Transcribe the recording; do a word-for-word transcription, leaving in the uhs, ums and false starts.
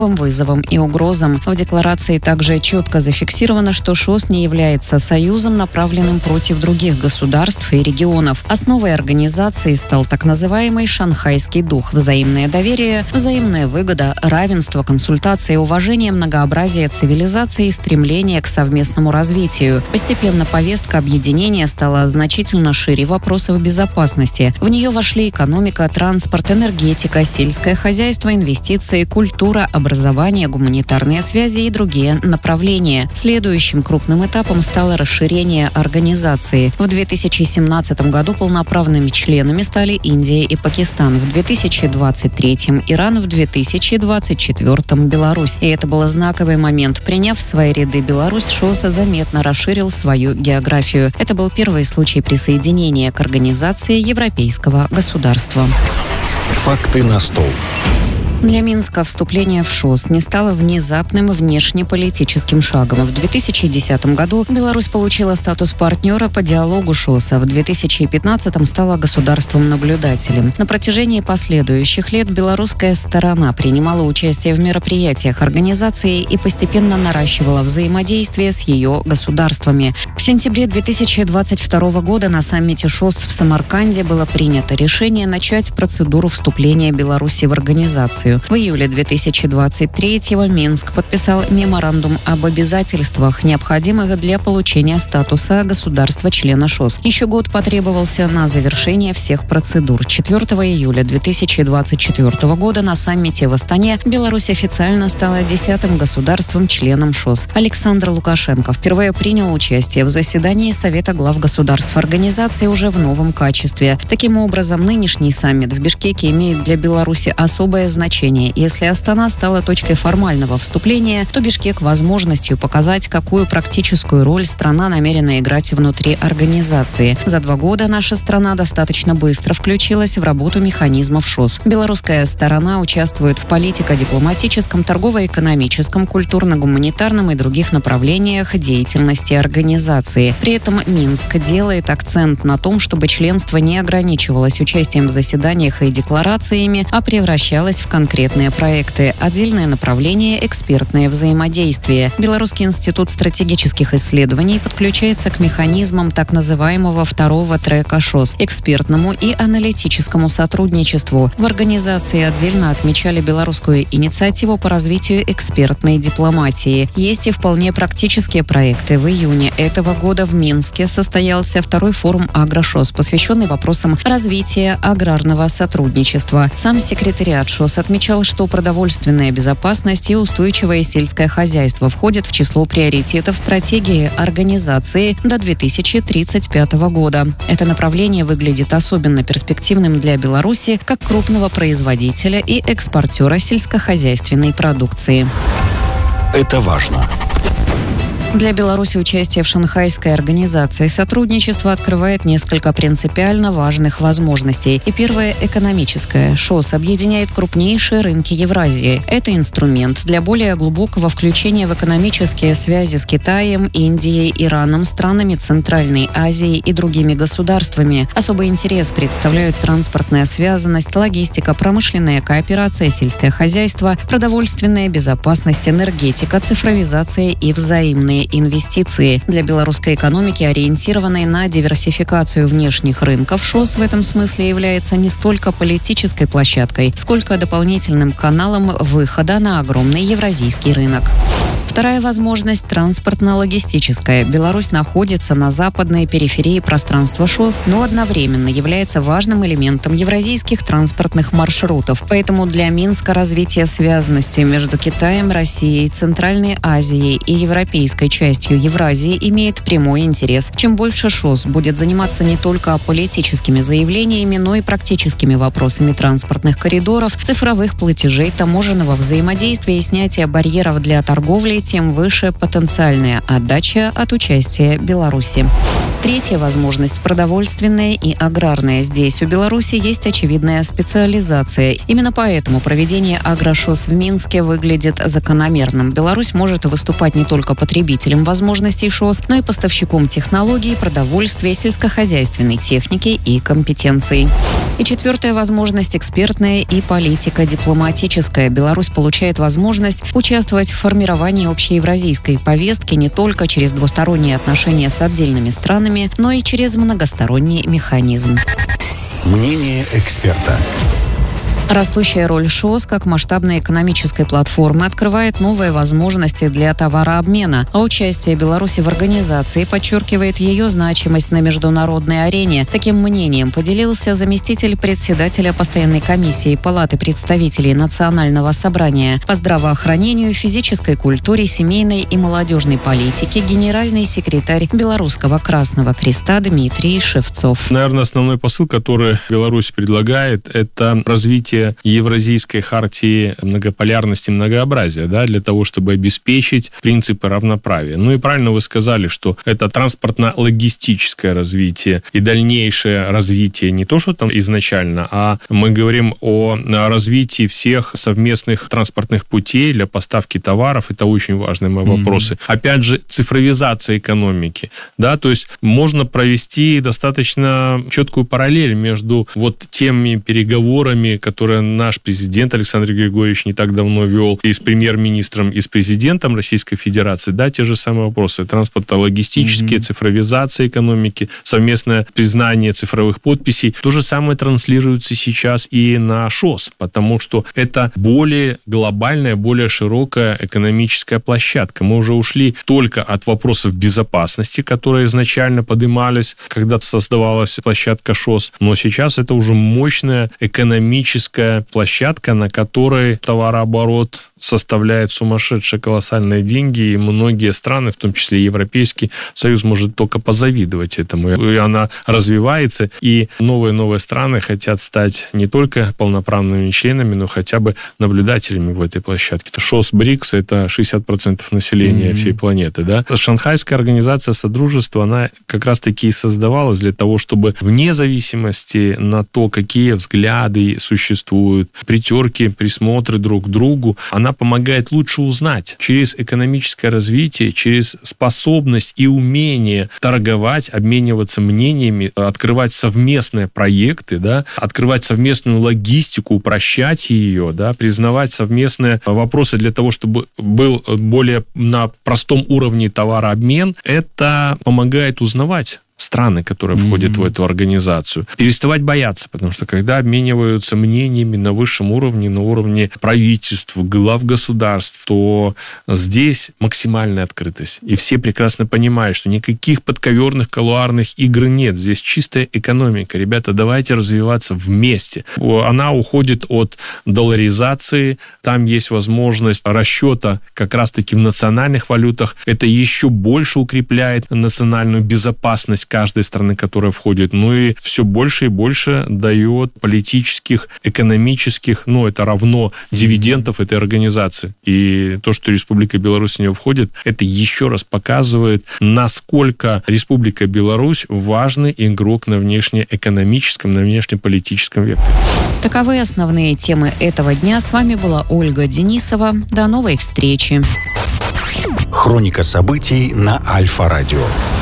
вызовам и угрозам. В декларации также четко зафиксировано, что ШОС не является союзом, направленным против других государств и регионов. Основой организации стал так называемый шанхайский дух – взаимное доверие, взаимная выгода, равенство, консультация, уважение, многообразие цивилизации и стремление к совместному развитию. Постепенно повестка объединения стала значительно шире вопросов безопасности. В нее вошли экономика, транспорт, энергетика, сельское хозяйство, инвестиции, культура, образование, образование, гуманитарные связи и другие направления. Следующим крупным этапом стало расширение организации. В две тысячи семнадцатом году полноправными членами стали Индия и Пакистан, в две тысячи двадцать третьем Иран, в две тысячи двадцать четвёртом Беларусь. И это был знаковый момент. Приняв в свои ряды Беларусь, ШОС заметно расширил свою географию. Это был первый случай присоединения к организации европейского государства. Факты на стол. Для Минска вступление в ШОС не стало внезапным внешнеполитическим шагом. В две тысячи десятом году Беларусь получила статус партнера по диалогу ШОС, а в две тысячи пятнадцатом стала государством-наблюдателем. На протяжении последующих лет белорусская сторона принимала участие в мероприятиях организации и постепенно наращивала взаимодействие с ее государствами. В сентябре две тысячи двадцать второго года на саммите ШОС в Самарканде было принято решение начать процедуру вступления Беларуси в организацию. В июле две тысячи двадцать третьего Минск подписал меморандум об обязательствах, необходимых для получения статуса государства-члена ШОС. Еще год потребовался на завершение всех процедур. четвёртого июля две тысячи двадцать четвёртого года на саммите в Астане Беларусь официально стала десятым государством-членом ШОС. Александр Лукашенко впервые принял участие в заседании Совета глав государств организации уже в новом качестве. Таким образом, нынешний саммит в Бишкеке имеет для Беларуси особое значение. Если Астана стала точкой формального вступления, то Бишкек – возможностью показать, какую практическую роль страна намерена играть внутри организации. За два года наша страна достаточно быстро включилась в работу механизмов ШОС. Белорусская сторона участвует в политико-дипломатическом, торгово-экономическом, культурно-гуманитарном и других направлениях деятельности организации. При этом Минск делает акцент на том, чтобы членство не ограничивалось участием в заседаниях и декларациями, а превращалось в конкретные конкретные проекты, отдельное направление, экспертное взаимодействие. Белорусский институт стратегических исследований подключается к механизмам так называемого второго трека ШОС – экспертному и аналитическому сотрудничеству. В организации отдельно отмечали белорусскую инициативу по развитию экспертной дипломатии. Есть и вполне практические проекты. В июне этого года в Минске состоялся второй форум «Агрошос», посвященный вопросам развития аграрного сотрудничества. Сам секретариат ШОС отмечал, что продовольственная безопасность и устойчивое сельское хозяйство входят в число приоритетов стратегии организации до две тысячи тридцать пятого года. Это направление выглядит особенно перспективным для Беларуси как крупного производителя и экспортера сельскохозяйственной продукции. Это важно. Для Беларуси участие в шанхайской организации сотрудничества открывает несколько принципиально важных возможностей. И первое – экономическое. ШОС объединяет крупнейшие рынки Евразии. Это инструмент для более глубокого включения в экономические связи с Китаем, Индией, Ираном, странами Центральной Азии и другими государствами. Особый интерес представляют транспортная связанность, логистика, промышленная кооперация, сельское хозяйство, продовольственная безопасность, энергетика, цифровизация и взаимные инвестиции. Для белорусской экономики, ориентированной на диверсификацию внешних рынков, ШОС в этом смысле является не столько политической площадкой, сколько дополнительным каналом выхода на огромный евразийский рынок. Вторая возможность – транспортно-логистическая. Беларусь находится на западной периферии пространства ШОС, но одновременно является важным элементом евразийских транспортных маршрутов. Поэтому для Минска развитие связанности между Китаем, Россией, Центральной Азией и европейской частью Евразии имеет прямой интерес. Чем больше ШОС будет заниматься не только политическими заявлениями, но и практическими вопросами транспортных коридоров, цифровых платежей, таможенного взаимодействия и снятия барьеров для торговли, торговли, тем выше потенциальная отдача от участия Беларуси. Третья возможность – продовольственная и аграрная. Здесь у Беларуси есть очевидная специализация. Именно поэтому проведение агрошосс в Минске выглядит закономерным. Беларусь может выступать не только потребителем возможностей шосс, но и поставщиком технологий, продовольствия, сельскохозяйственной техники и компетенций. И четвертая возможность – экспертная и политико-дипломатическая. Беларусь получает возможность участвовать в формировании общеевразийской повестки не только через двусторонние отношения с отдельными странами, но и через многосторонний механизм. Мнение эксперта. Растущая роль ШОС как масштабной экономической платформы открывает новые возможности для товарообмена, а участие Беларуси в организации подчеркивает ее значимость на международной арене. Таким мнением поделился заместитель председателя постоянной комиссии Палаты представителей Национального собрания по здравоохранению, физической культуре, семейной и молодежной политике генеральный секретарь Белорусского Красного Креста Дмитрий Шевцов. Наверное, основной посыл, который Беларусь предлагает, это развитие Евразийской хартии многополярности и многообразия, да, для того, чтобы обеспечить принципы равноправия. Ну и правильно вы сказали, что это транспортно-логистическое развитие и дальнейшее развитие не то, что там изначально, а мы говорим о развитии всех совместных транспортных путей для поставки товаров. Это очень важные мои вопросы. Mm-hmm. Опять же, цифровизация экономики, да, то есть можно провести достаточно четкую параллель между вот теми переговорами, которые наш президент Александр Григорьевич не так давно вел и с премьер-министром, и с президентом Российской Федерации, да, те же самые вопросы. Транспортно-логистические, mm-hmm. цифровизация экономики, совместное признание цифровых подписей. То же самое транслируется сейчас и на ШОС, потому что это более глобальная, более широкая экономическая площадка. Мы уже ушли только от вопросов безопасности, которые изначально поднимались, когда создавалась площадка ШОС, но сейчас это уже мощная экономическая площадка, на которой товарооборот составляет сумасшедшие колоссальные деньги, и многие страны, в том числе Европейский Союз, может только позавидовать этому. И она развивается, и новые-новые страны хотят стать не только полноправными членами, но хотя бы наблюдателями в этой площадке. Это ШОС БРИКС, это шестьдесят процентов населения mm-hmm. всей планеты. Да? Шанхайская организация Содружества, она как раз-таки и создавалась для того, чтобы вне зависимости на то, какие взгляды существуют, притерки, присмотры друг к другу, она помогает лучше узнать через экономическое развитие, через способность и умение торговать, обмениваться мнениями, открывать совместные проекты, да, открывать совместную логистику, упрощать ее, да, признавать совместные вопросы для того, чтобы был более на простом уровне товарообмен. Это помогает узнавать страны, которые входят mm-hmm. в эту организацию. Переставать бояться, потому что когда обмениваются мнениями на высшем уровне, на уровне правительств, глав государств, то здесь максимальная открытость. И все прекрасно понимают, что никаких подковерных колуарных игр нет. Здесь чистая экономика. Ребята, давайте развиваться вместе. Она уходит от долларизации. Там есть возможность расчета как раз-таки в национальных валютах. Это еще больше укрепляет национальную безопасность каждой страны, которая входит, ну и все больше и больше дает политических, экономических, ну, это равно дивидендов этой организации. И то, что Республика Беларусь в нее входит, это еще раз показывает, насколько Республика Беларусь важный игрок на внешнеэкономическом, на внешнеполитическом векторе. Таковы основные темы этого дня. С вами была Ольга Денисова. До новой встречи. Хроника событий на Альфа-радио.